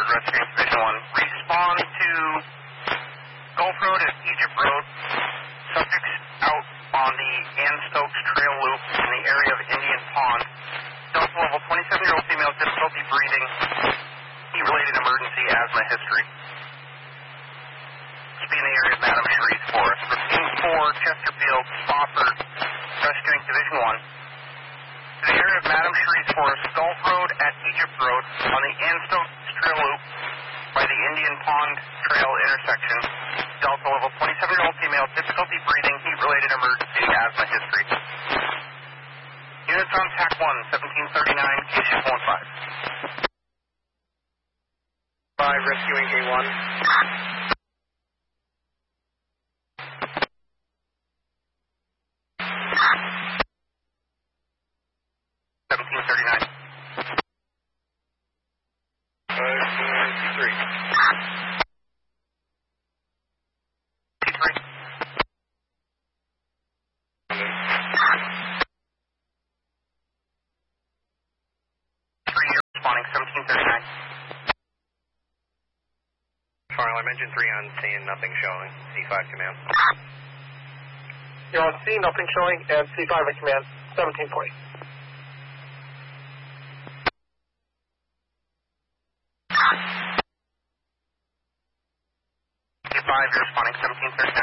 rescuing Division 1. Respawn to Gulf Road and Egypt Road. Subjects out on the Ann Stokes Trail Loop in the area of Indian Pond. Delta level 27-year-old female, difficulty breathing, heat-related emergency, asthma history. Be in the area of Madam Cherie's Forest. Team 4, Chesterfield, Spofford, rescuing Division 1. To the area of Madam Cherie's Forest, Gulf Road at Egypt Road on the Ann Stokes Trail Loop by the Indian Pond Trail intersection. Delta level 27-year-old female, difficulty breathing, heat-related emergency, asthma history. Units on TAC 1, 1739, K-Ship 15. 5, rescuing K1. 1739. 5, 1739. Farland, engine 3 on scene, nothing showing. C5 command. You're on C, nothing showing, and C5 at command, 1740. C5, you're responding 1739.